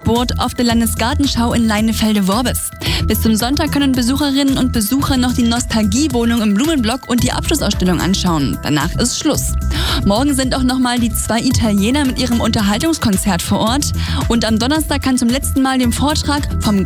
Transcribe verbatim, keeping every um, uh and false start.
Endspurt auf der Landesgartenschau in Leinefelde-Worbis. Bis zum Sonntag können Besucherinnen und Besucher noch die Nostalgiewohnung im Blumenblock und die Abschlussausstellung anschauen. Danach ist Schluss. Morgen sind auch nochmal die zwei Italiener mit ihrem Unterhaltungskonzert vor Ort. Und am Donnerstag kann zum letzten Mal dem Vortrag vom